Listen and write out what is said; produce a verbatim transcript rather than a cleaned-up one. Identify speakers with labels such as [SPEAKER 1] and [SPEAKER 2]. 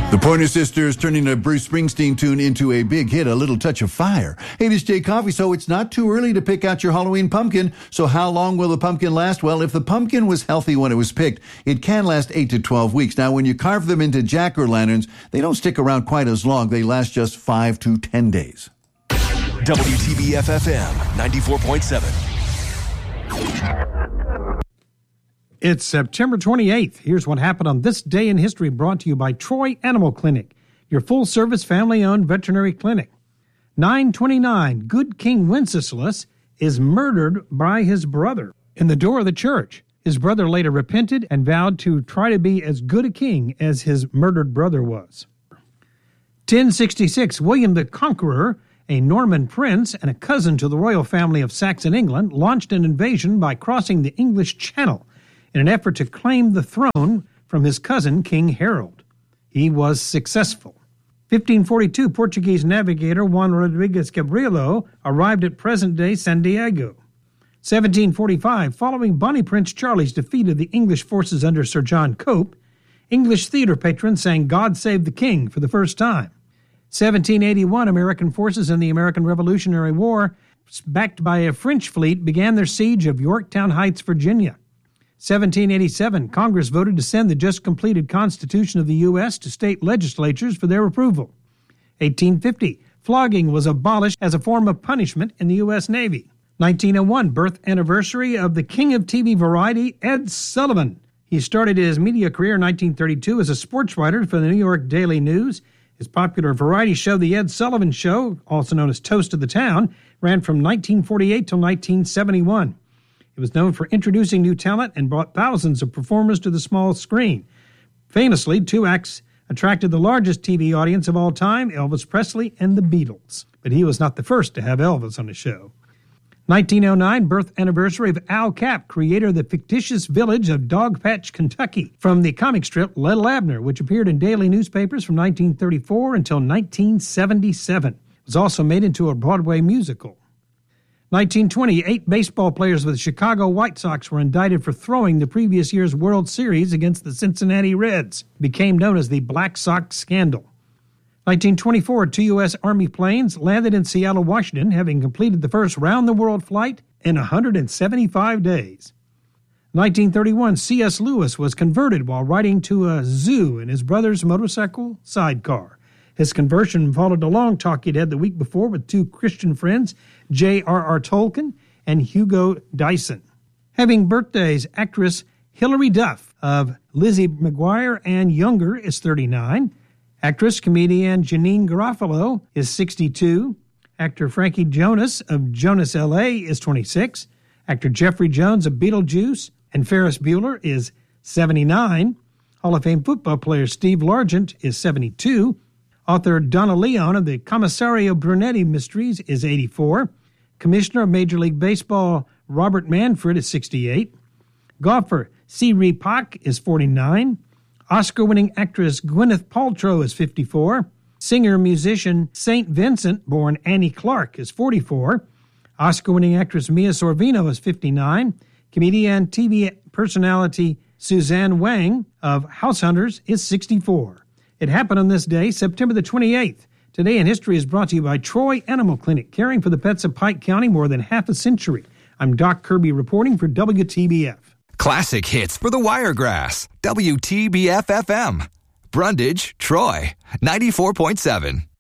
[SPEAKER 1] The Pointer Sisters turning a Bruce Springsteen tune into a big hit, A Little Touch of Fire. Hey, this is Jay Coffee. So it's not too early to pick out your Halloween pumpkin. So how long will the pumpkin last? Well, if the pumpkin was healthy when it was picked, it can last eight to twelve weeks. Now, when you carve them into jack-o'-lanterns, they don't stick around quite as long. They last just five to ten days.
[SPEAKER 2] W T B F F M ninety-four point seven.
[SPEAKER 3] It's September twenty-eighth. Here's what happened on this day in history, brought to you by Troy Animal Clinic, your full-service family-owned veterinary clinic. nine twenty-nine, good King Wenceslas is murdered by his brother in the door of the church. His brother later repented and vowed to try to be as good a king as his murdered brother was. ten sixty-six, William the Conqueror, a Norman prince and a cousin to the royal family of Saxon England, launched an invasion by crossing the English Channel in an effort to claim the throne from his cousin, King Harold. He was successful. fifteen forty-two, Portuguese navigator Juan Rodrigues Gabrielo arrived at present-day San Diego. seventeen forty-five, following Bonnie Prince Charlie's defeat of the English forces under Sir John Cope, English theater patrons sang God Save the King for the first time. seventeen eighty-one, American forces in the American Revolutionary War, backed by a French fleet, began their siege of Yorktown Heights, Virginia. seventeen eighty-seven, Congress voted to send the just-completed Constitution of the U S to state legislatures for their approval. eighteen fifty, flogging was abolished as a form of punishment in the U S Navy. nineteen oh one, birth anniversary of the king of T V variety, Ed Sullivan. He started his media career in nineteen thirty-two as a sports writer for the New York Daily News. His popular variety show, The Ed Sullivan Show, also known as Toast of the Town, ran from nineteen forty-eight till nineteen seventy-one. It was known for introducing new talent and brought thousands of performers to the small screen. Famously, two acts attracted the largest T V audience of all time, Elvis Presley and the Beatles. But he was not the first to have Elvis on the show. nineteen oh nine, birth anniversary of Al Capp, creator of the fictitious village of Dogpatch, Kentucky, from the comic strip Li'l Abner, which appeared in daily newspapers from nineteen thirty-four until nineteen seventy-seven. It was also made into a Broadway musical. nineteen twenty, eight baseball players with the Chicago White Sox were indicted for throwing the previous year's World Series against the Cincinnati Reds. It became known as the Black Sox Scandal. nineteen twenty-four, two U S Army planes landed in Seattle, Washington, having completed the first round-the-world flight in one hundred seventy-five days. nineteen thirty-one, C S Lewis was converted while riding to a zoo in his brother's motorcycle sidecar. His conversion followed a long talk he'd had the week before with two Christian friends, J R R Tolkien and Hugo Dyson. Having birthdays, actress Hilary Duff of Lizzie McGuire and Younger is thirty-nine. Actress, comedian Janine Garofalo is sixty-two. Actor Frankie Jonas of Jonas L A is twenty-six. Actor Jeffrey Jones of Beetlejuice and Ferris Bueller is seventy-nine. Hall of Fame football player Steve Largent is seventy-two. Author Donna Leon of the Commissario Brunetti Mysteries is eighty-four. Commissioner of Major League Baseball Robert Manfred is sixty-eight. Golfer C. Pak is forty-nine. Oscar-winning actress Gwyneth Paltrow is fifty-four. Singer-musician Saint Vincent, born Annie Clark, is forty-four. Oscar-winning actress Mia Sorvino is fifty-nine. Comedian T V personality Suzanne Wang of House Hunters is sixty-four. It happened on this day, September the twenty-eighth. Today in History is brought to you by Troy Animal Clinic, caring for the pets of Pike County more than half a century. I'm Doc Kirby reporting for W T B F.
[SPEAKER 2] Classic hits for the Wiregrass. W T B F F M. Brundage, Troy, ninety-four point seven.